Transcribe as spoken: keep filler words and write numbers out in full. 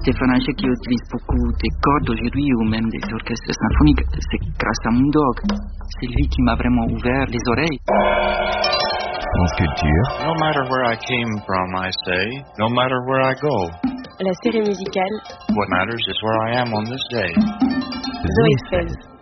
Stéphane Haché qui utilise beaucoup des cordes aujourd'hui ou même des orchestres symphoniques, c'est grâce à Moondog. C'est lui qui m'a vraiment ouvert les oreilles. France Culture. No matter where I came from, I say, no matter where I go. La série musicale. What matters is where I am on this day. Zoé Fez.